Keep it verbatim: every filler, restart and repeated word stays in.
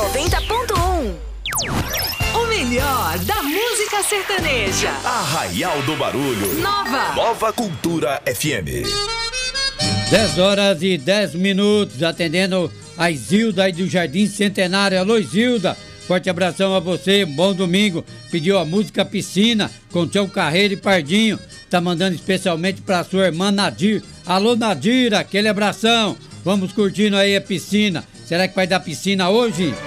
noventa ponto um. O melhor da música sertaneja. Arraial do Barulho. Nova. Nova Cultura F M. dez horas e dez minutos, atendendo a Isilda aí do Jardim Centenário. Alô, Isilda, forte abração a você, bom domingo. Pediu a música Piscina, com Tião Carreiro e Pardinho. Tá mandando especialmente pra sua irmã Nadir. Alô, Nadir, aquele abração. Vamos curtindo aí a piscina. Será que vai dar piscina hoje?